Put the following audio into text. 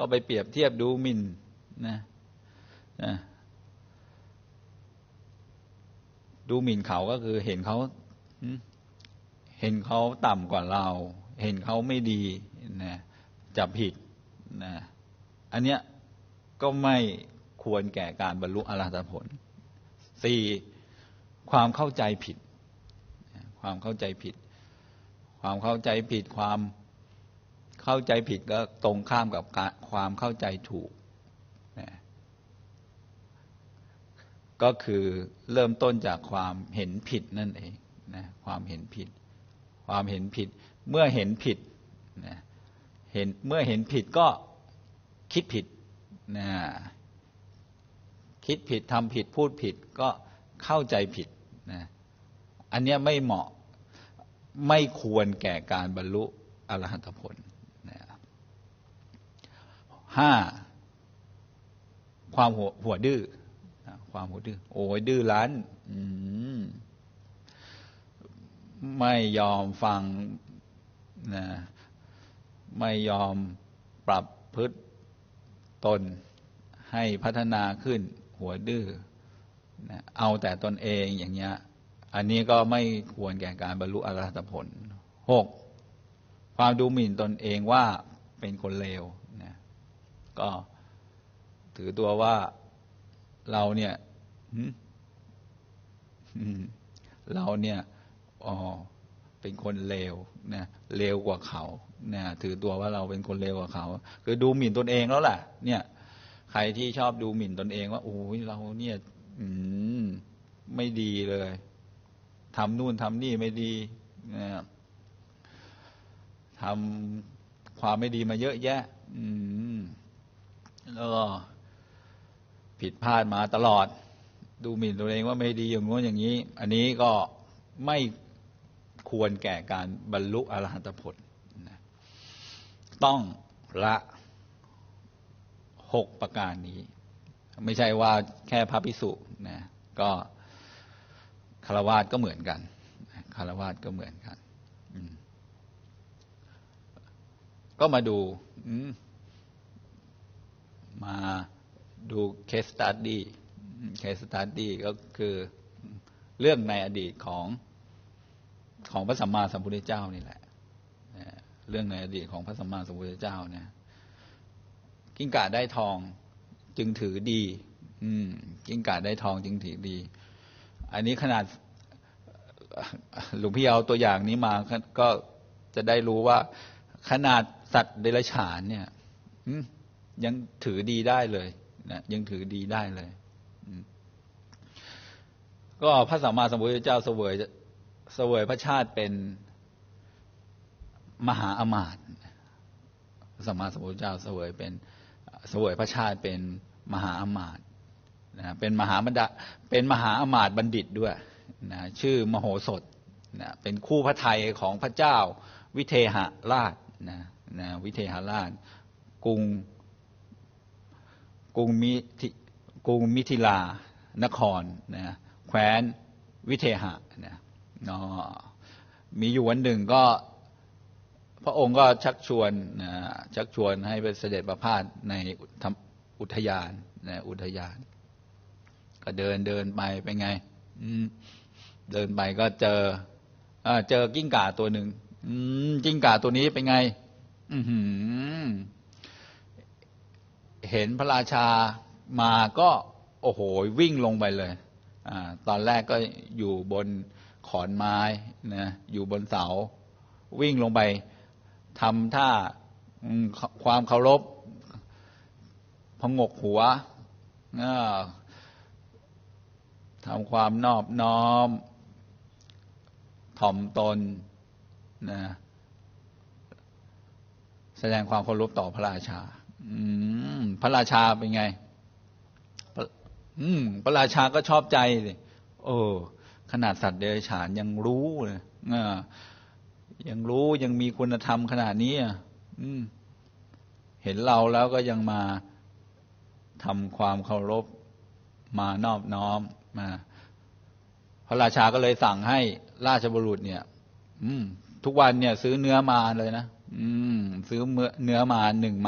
ก็ไปเปรียบเทียบดูหมิ่นนะดูหมิ่นเขาก็คือเห็นเขาต่ำกว่าเรา เห็นเขาไม่ดีนะจะผิดนะอันเนี้ยก็ไม่ควรแก่การบรรลุอรหัตผล 4. ความเข้าใจผิดความเข้าใจผิดความเข้าใจผิดก็ตรงข้ามกับความเข้าใจถูกนะก็คือเริ่มต้นจากความเห็นผิดนั่นเองนะความเห็นผิดเมื่อเห็นผิดนะเมื่อเห็นผิดก็คิดผิดนะคิดผิดทำผิดพูดผิดก็เข้าใจผิดนะอันเนี้ยไม่เหมาะไม่ควรแก่การบรรลุอรหัตผลนะ5. ความหัวดื้อความหัวดื้อโอ้ยดื้อรั้นไม่ยอมฟังนะไม่ยอมปรับพฤติตนให้พัฒนาขึ้นหัวดื้อนะเอาแต่ตนเองอย่างเงี้ยอันนี้ก็ไม่ควรแก่การบรรลุอรหัตผล 6. ความดูหมิ่นตนเองว่าเป็นคนเลวนะก็ถือตัวว่าเราเนี่ยเป็นคนเลวนะเลวกว่าเขานะถือตัวว่าเราเป็นคนเลวกว่าเขาคือดูหมิ่นตนเองแล้วแหละเนี่ยใครที่ชอบดูหมิ่นตนเองว่าโอ้ยเราเนี่ยไม่ดีเลยทำนู่นทำนี่ไม่ดีนะทำความไม่ดีมาเยอะแยะแล้วก็ผิดพลาดมาตลอดดูหมิ่นตัวเองว่าไม่ดีอย่างงู้นอย่างนี้อันนี้ก็ไม่ควรแก่การบรรลุอรหัตผลนะต้องละ6ประการนี้ไม่ใช่ว่าแค่พระภิกษุนะก็ฆราวาสก็เหมือนกันฆราวาสก็เหมือนกันก็มาดูcase study ก็คือเรื่องในอดีตของพระสัมมาสัมพุทธเจ้านี่แหละเรื่องในอดีตของพระสัมมาสัมพุทธเจ้าเนี่ยกิ้งก่าได้ทองจึงถือดีกิ้งก่าได้ทองจึงถือดีอันนี้ขนาดหลวงพี่เอาตัวอย่างนี้มาก็จะได้รู้ว่าขนาดสัตว์เดรัจฉานเนี่ยยังถือดีได้เลยนะยังถือดีได้เลยก็พระสัมมาสัมพุทธเจ้าเสวยพระชาติเป็นมหาอมาตย์พระสัมมาสัมพุทธเจ้าเสวยพระชาติเป็นมหาอมาตย์นะเป็นมหาอมาตย์บัณฑิตด้วยนะชื่อมโหสถนะเป็นคู่พระทัยของพระเจ้าวิเทหราชนะวิเทหราชกรุงมิถิลานครนะแคว้นวิเทหะนะมีอยู่วันหนึ่งก็พระองค์ก็ชักชวนให้ไปเสด็จประพาสในอุทยานก็เดินไปเป็นไงเดินไปก็เจอกิ้งก่าตัวหนึ่งกิ้งก่าตัวนี้เป็นไงเห็นพระราชามาก็โอ้โหวิ่งลงไปเลยตอนแรกก็อยู่บนขอนไม้นะอยู่บนเสาวิ่งลงไปทำท่าความเคารพพงกหัวทำความนอบน้อมถ่อมตนนะแสดงความเคารพต่อพระราชาพระราชาเป็นไงพระราชาก็ชอบใจสิขนาดสัตว์เดรัจฉานยังรู้เลยยังมีคุณธรรมขนาดนี้เห็นเราแล้วก็ยังมาทำความเคารพมานอบน้อมมาพระราชาก็เลยสั่งให้ราชบุรุษเนี่ยทุกวันเนี่ยซื้อเนื้อมาเลยนะซื้อเนื้อมา1